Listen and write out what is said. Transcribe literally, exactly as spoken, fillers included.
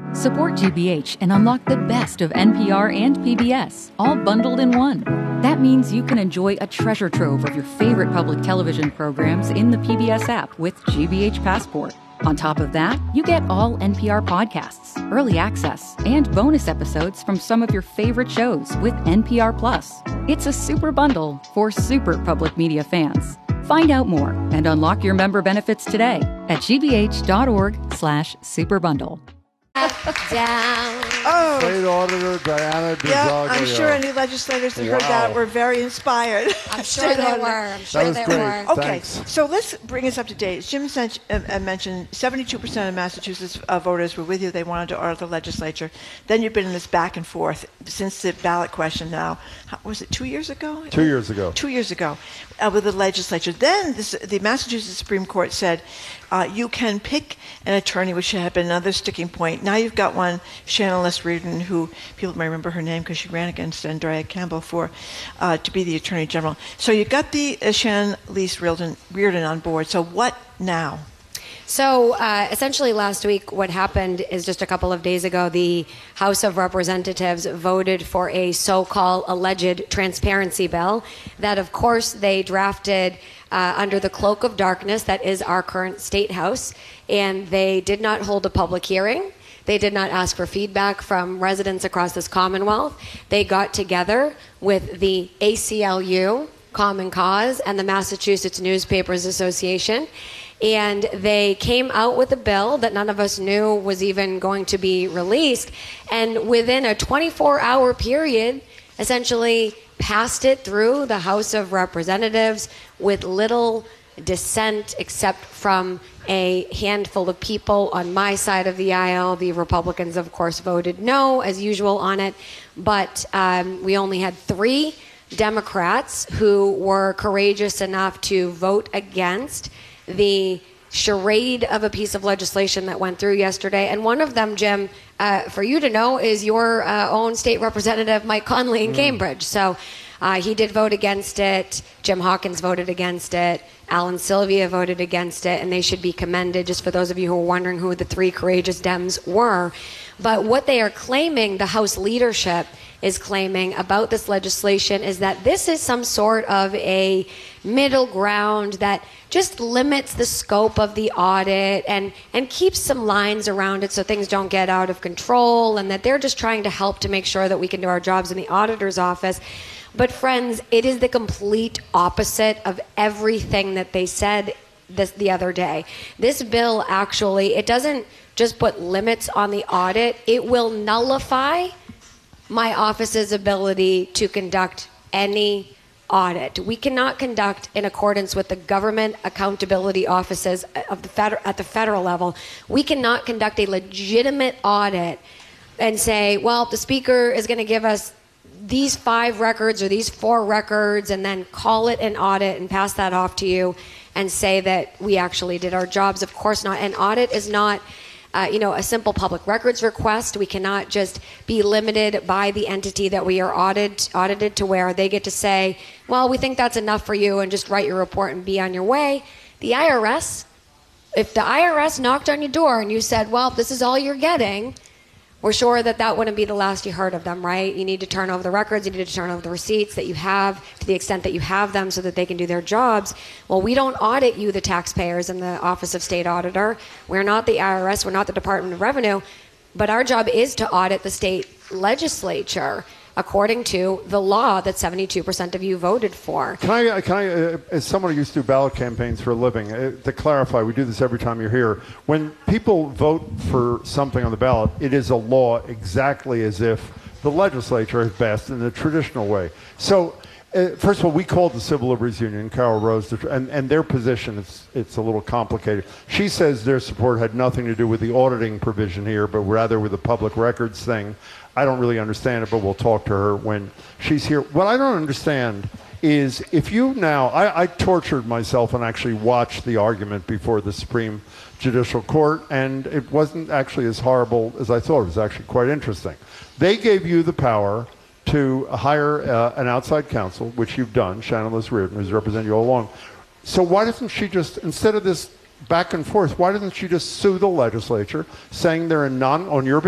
Support G B H and unlock the best of N P R and P B S, all bundled in one. That means you can enjoy a treasure trove of your favorite public television programs in the P B S app with G B H Passport. On top of that, you get all N P R podcasts, early access, and bonus episodes from some of your favorite shows with N P R Plus. It's a super bundle for super public media fans. Find out more and unlock your member benefits today at gbh.org slash superbundle. Down. Oh. State Auditor Diana DiZoglio. Yeah, I'm sure any legislators that Wow. heard that were very inspired. I'm sure they were. I'm sure was they great. were. Okay, Thanks. so let's bring us up to date. Jim sent, uh, uh, mentioned seventy-two percent of Massachusetts uh, voters were with you. They wanted to audit the legislature. Then you've been in this back and forth since the ballot question now. How, was it two years ago? Two years ago. Two years ago uh, with the legislature. Then this, the Massachusetts Supreme Court said uh, you can pick an attorney, which had been another sticking point. Now you've got one, Shannon Les Reardon, who people may remember her name because she ran against Andrea Campbell for uh, to be the Attorney General. So you got the uh, Shannon Les Reardon, Reardon on board. So what now? So uh, essentially last week what happened is just a couple of days ago, the House of Representatives voted for a so-called alleged transparency bill that, of course, they drafted uh, under the cloak of darkness that is our current state house, and they did not hold a public hearing. They did not ask for feedback from residents across this Commonwealth. They got together with the A C L U, Common Cause, and the Massachusetts Newspapers Association, and they came out with a bill that none of us knew was even going to be released, and within a twenty-four hour period, essentially passed it through the House of Representatives with little dissent except from a handful of people on my side of the aisle. The Republicans, of course, voted no, as usual, on it, but um, we only had three Democrats who were courageous enough to vote against the charade of a piece of legislation that went through yesterday. And one of them, Jim, uh, for you to know, is your uh, own state representative, Mike Conley in mm. Cambridge. So uh, he did vote against it. Jim Hawkins voted against it. Alan Sylvia voted against it, and they should be commended, just for those of you who are wondering who the three courageous Dems were. But what they are claiming, the House leadership is claiming about this legislation, is that this is some sort of a middle ground that just limits the scope of the audit and, and keeps some lines around it so things don't get out of control, and that they're just trying to help to make sure that we can do our jobs in the auditor's office. But friends, it is the complete opposite of everything that they said this the other day. This bill actually, it doesn't just put limits on the audit, it will nullify my office's ability to conduct any audit. We cannot conduct, in accordance with the government accountability offices of the feder- at the federal level, we cannot conduct a legitimate audit and say, well, the speaker is going to give us these five records or these four records, and then call it an audit and pass that off to you and say that we actually did our jobs. Of course not. An audit is not Uh, you know, a simple public records request. We cannot just be limited by the entity that we are audited, audited to where they get to say, well, we think that's enough for you, and just write your report and be on your way. The I R S, if the I R S knocked on your door and you said, well, this is all you're getting, we're sure that that wouldn't be the last you heard of them, right? You need to turn over the records, you need to turn over the receipts that you have to the extent that you have them so that they can do their jobs. Well, we don't audit you, the taxpayers, in the Office of State Auditor. We're not the I R S, we're not the Department of Revenue, but our job is to audit the state legislature according to the law that seventy-two percent of you voted for. Can I, can I uh, as someone who used to do ballot campaigns for a living, uh, to clarify, we do this every time you're here. When people vote for something on the ballot, it is a law exactly as if the legislature has passed in the traditional way. So, uh, first of all, we called the Civil Liberties Union, Carol Rose, to, and, and their position, it's, it's a little complicated. She says their support had nothing to do with the auditing provision here, but rather with the public records thing. I don't really understand it, but we'll talk to her when she's here. What I don't understand is if you now, I, I tortured myself and actually watched the argument before the Supreme Judicial Court, and it wasn't actually as horrible as I thought. It was actually quite interesting. They gave you the power to hire uh, an outside counsel, which you've done, Shannon Les Reardon, who's represented you all along. So why doesn't she just, instead of this back and forth, why doesn't she just sue the legislature, saying they're a non, on your behalf,